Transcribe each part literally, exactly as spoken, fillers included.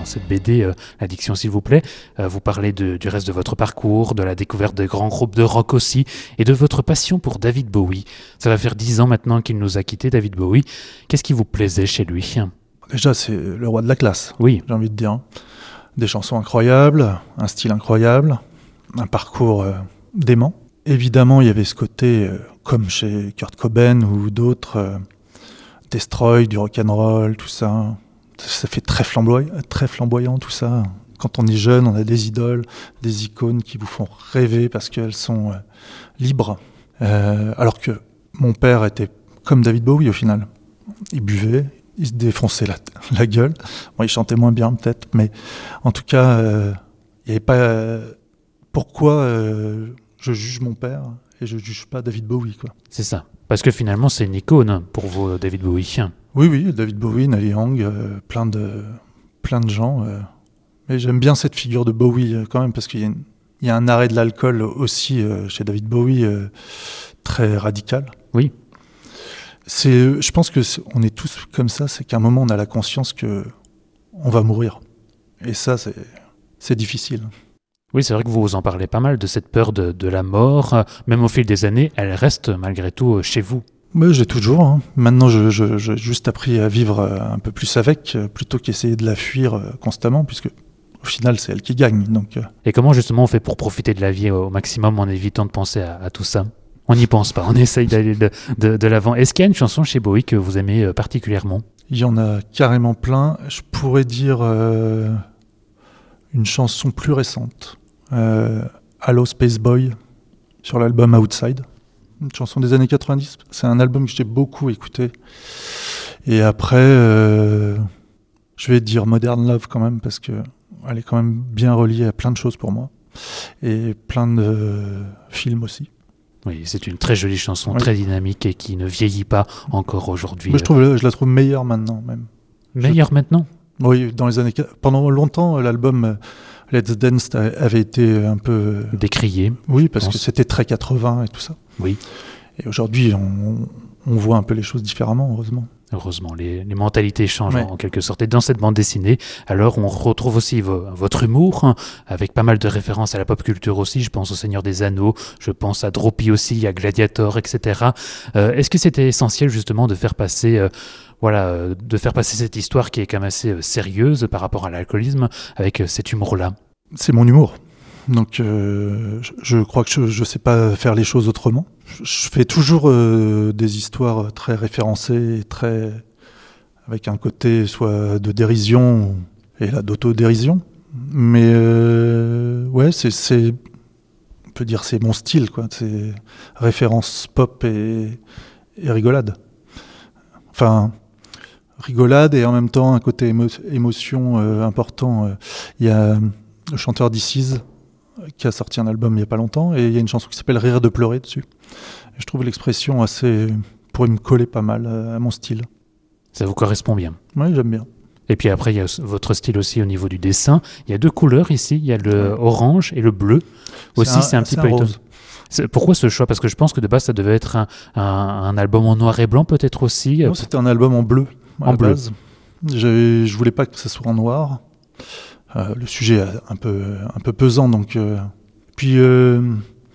dans cette B D, euh, L'Addiction s'il vous plaît. Euh, vous parlez de, du reste de votre parcours, de la découverte de grands groupes de rock aussi, et de votre passion pour David Bowie. Ça va faire dix ans maintenant qu'il nous a quittés, David Bowie. Qu'est-ce qui vous plaisait chez lui ? Déjà, c'est le roi de la classe, oui. J'ai envie de dire. Des chansons incroyables, un style incroyable, un parcours euh, dément. Évidemment, il y avait ce côté, euh, comme chez Kurt Cobain ou d'autres, euh, Destroy, du rock'n'roll, tout ça. Ça fait très flamboyant, très flamboyant tout ça. Quand on est jeune, on a des idoles, des icônes qui vous font rêver parce qu'elles sont euh, libres. Euh, alors que mon père était comme David Bowie au final. Il buvait, il se défonçait la, la gueule. Bon, il chantait moins bien peut-être, mais en tout cas, euh, il n'y avait pas... Euh, pourquoi euh, je juge mon père et je ne juge pas David Bowie, quoi. C'est ça. Parce que finalement, c'est une icône pour vous, David Bowie. Oui, oui, David Bowie, Neil Young, euh, plein, de, plein de gens. Euh. Mais j'aime bien cette figure de Bowie euh, quand même, parce qu'il y a, une, il y a un arrêt de l'alcool aussi euh, chez David Bowie, euh, très radical. Oui. C'est, je pense qu'on est tous comme ça, c'est qu'à un moment, on a la conscience qu'on va mourir. Et ça, c'est, c'est difficile. Oui, c'est vrai que vous en parlez pas mal de cette peur de, de la mort. Même au fil des années, elle reste malgré tout chez vous. Oui, j'ai toujours. Hein. Maintenant, je, je, j'ai juste appris à vivre un peu plus avec, plutôt qu'essayer de la fuir constamment, puisque au final, c'est elle qui gagne. Donc... Et comment justement on fait pour profiter de la vie au maximum en évitant de penser à, à tout ça ? On n'y pense pas, on essaye d'aller de, de, de l'avant. Est-ce qu'il y a une chanson chez Bowie que vous aimez particulièrement ? Il y en a carrément plein. Je pourrais dire euh, une chanson plus récente. Euh, Hello Space Boy, sur l'album Outside. Une chanson des années quatre-vingt-dix. C'est un album que j'ai beaucoup écouté. Et après, euh, je vais dire Modern Love quand même, parce qu'elle est quand même bien reliée à plein de choses pour moi. Et plein de euh, films aussi. Oui, c'est une très jolie chanson, oui. Très dynamique et qui ne vieillit pas encore aujourd'hui. Mais je, trouve, je la trouve meilleure maintenant même. Meilleure je... maintenant ? Oui, dans les années... Pendant longtemps, l'album Let's Dance avait été un peu... décrié. Oui, parce que c'était très quatre-vingts et tout ça. Oui. Et aujourd'hui, on, on voit un peu les choses différemment, heureusement. Heureusement, les, les mentalités changent ouais. en quelque sorte. Et dans cette bande dessinée, alors on retrouve aussi vo- votre humour, hein, avec pas mal de références à la pop culture aussi. Je pense au Seigneur des Anneaux, je pense à Droopy aussi, à Gladiator, et cetera. Euh, est-ce que c'était essentiel justement de faire passer... Euh, Voilà, euh, de faire passer cette histoire qui est quand même assez euh, sérieuse par rapport à l'alcoolisme avec euh, cet humour-là? C'est mon humour. Donc euh, je, je crois que je ne sais pas faire les choses autrement. Je, je fais toujours euh, des histoires très référencées, très, avec un côté soit de dérision et là d'autodérision. Mais euh, ouais, c'est, c'est, on peut dire c'est mon style, quoi. C'est référence pop et, et rigolade. Enfin... rigolade et en même temps un côté émo- émotion euh, important. Il euh, y a le chanteur This Is qui a sorti un album il n'y a pas longtemps et il y a une chanson qui s'appelle Rire de pleurer dessus. Et je trouve l'expression assez... pourrait me coller pas mal à, à mon style. Ça vous correspond bien? Oui, j'aime bien. Et puis après, il y a votre style aussi au niveau du dessin. Il y a deux couleurs ici, il y a le orange et le bleu. Aussi, c'est un, c'est un petit c'est peu un rose. C'est, pourquoi ce choix? Parce que je pense que de base, ça devait être un, un, un album en noir et blanc peut-être aussi. Non, c'était un album en bleu. En bleu. Base. Je, je voulais pas que ça soit en noir. Euh, le sujet est un peu, un peu pesant, donc. Euh, puis euh,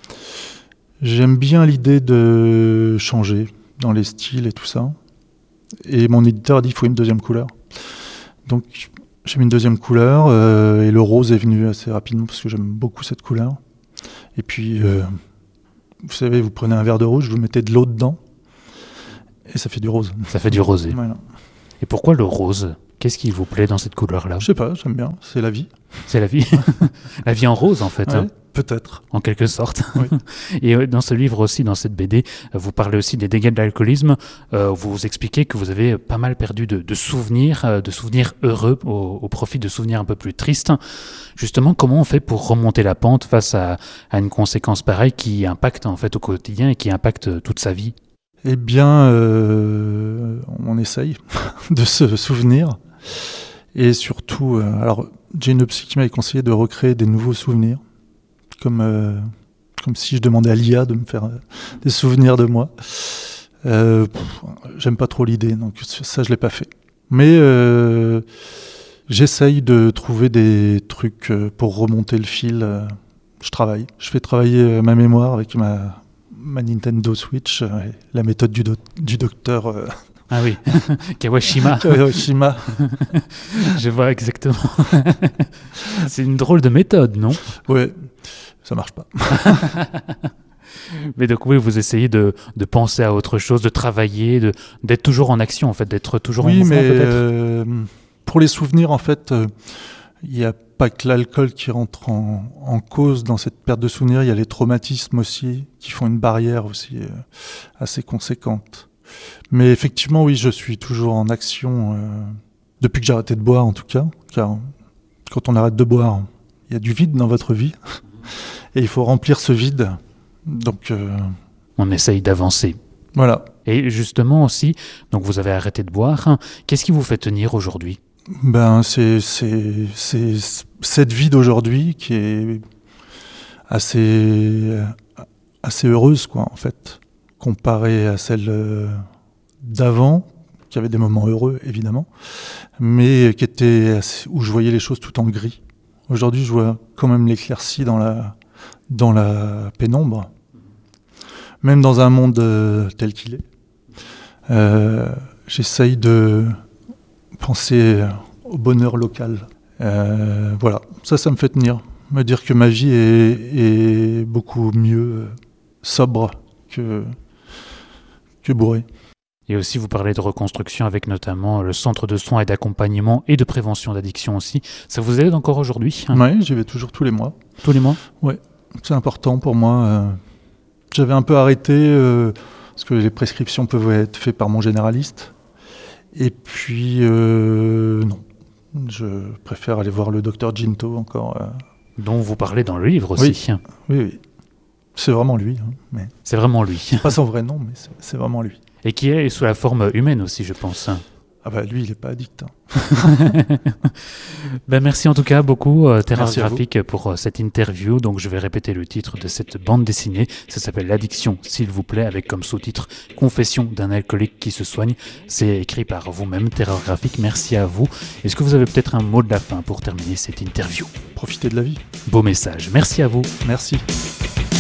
j'aime bien l'idée de changer dans les styles et tout ça. Et mon éditeur a dit qu'il faut une deuxième couleur. Donc j'ai mis une deuxième couleur euh, et le rose est venu assez rapidement parce que j'aime beaucoup cette couleur. Et puis, euh, vous savez, vous prenez un verre de rouge, vous mettez de l'eau dedans et ça fait du rose. Ça fait du rosé. Voilà. Et pourquoi le rose? Qu'est-ce qui vous plaît dans cette couleur-là? Je sais pas, j'aime bien, c'est la vie. C'est la vie. La vie en rose, en fait. Ouais, hein. Peut-être. En quelque sorte. Oui. Et dans ce livre aussi, dans cette B D, vous parlez aussi des dégâts de l'alcoolisme. Euh, vous expliquez que vous avez pas mal perdu de, de souvenirs, de souvenirs heureux au, au profit de souvenirs un peu plus tristes. Justement, comment on fait pour remonter la pente face à, à une conséquence pareille qui impacte en fait au quotidien et qui impacte toute sa vie? Eh bien, euh, on essaye de se souvenir. Et surtout, euh, alors, j'ai une psy qui m'avait conseillé de recréer des nouveaux souvenirs. Comme, euh, comme si je demandais à l'I A de me faire euh, des souvenirs de moi. Euh, pff, j'aime pas trop l'idée, donc ça, je l'ai pas fait. Mais euh, J'essaye de trouver des trucs pour remonter le fil. Je travaille. Je fais travailler ma mémoire avec ma, ma Nintendo Switch, la méthode du, do- du docteur... Euh... Ah oui, Kawashima. Kawashima. Je vois exactement. C'est une drôle de méthode, non? Ouais, ça marche pas. Mais donc oui, vous essayez de, de penser à autre chose, de travailler, de, d'être toujours en action, en fait, d'être toujours oui, en mouvement, mais peut-être. Euh, pour les souvenirs, en fait, il euh, n'y a pas que l'alcool qui rentre en, en cause dans cette perte de souvenirs. Il y a les traumatismes aussi, qui font une barrière aussi euh, assez conséquente. Mais effectivement, oui, je suis toujours en action, euh, depuis que j'ai arrêté de boire, en tout cas. Car quand on arrête de boire, il y a du vide dans votre vie. Et il faut remplir ce vide. Donc, euh, on essaye d'avancer. Voilà. Et justement aussi, donc vous avez arrêté de boire. Hein. Qu'est-ce qui vous fait tenir aujourd'hui? Ben, c'est, c'est, c'est cette vie d'aujourd'hui qui est assez, assez heureuse, quoi, en fait, comparée à celle d'avant, qui avait des moments heureux, évidemment, mais qui était assez, où je voyais les choses tout en gris. Aujourd'hui, je vois quand même l'éclaircie dans la, dans la pénombre, même dans un monde euh, tel qu'il est. Euh, j'essaye de penser au bonheur local. Euh, voilà, ça, ça me fait tenir. Me dire que ma vie est, est beaucoup mieux euh, sobre que, que bourrée. Et aussi, vous parlez de reconstruction avec notamment le centre de soins et d'accompagnement et de prévention d'addiction aussi. Ça vous aide encore aujourd'hui? Oui, j'y vais toujours tous les mois. Tous les mois? Oui, c'est important pour moi. Euh, j'avais un peu arrêté euh, parce que les prescriptions peuvent être faites par mon généraliste. Et puis, euh, non, je préfère aller voir le docteur Ginto encore. Euh. Dont vous parlez dans le livre aussi. Oui, oui, oui. C'est vraiment lui. Hein, mais... C'est vraiment lui. Pas son vrai nom, mais c'est, c'est vraiment lui. Et qui est sous la forme humaine aussi, je pense. Ah bah lui, il n'est pas addict. Hein. Ben merci en tout cas beaucoup, euh, Terreur Graphique, pour euh, cette interview. Donc je vais répéter le titre de cette bande dessinée. Ça s'appelle L'addiction, s'il vous plaît, avec comme sous-titre Confession d'un alcoolique qui se soigne. C'est écrit par vous-même, Terreur Graphique. Merci à vous. Est-ce que vous avez peut-être un mot de la fin pour terminer cette interview? Profitez de la vie. Beau message. Merci à vous. Merci.